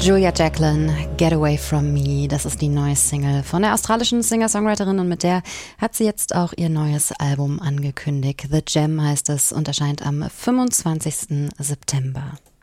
Julia Jacklin, Get Away From Me, das ist die neue Single von der australischen Singer-Songwriterin und mit der hat sie jetzt auch ihr neues Album angekündigt. The Gem heißt es und erscheint am 25. September.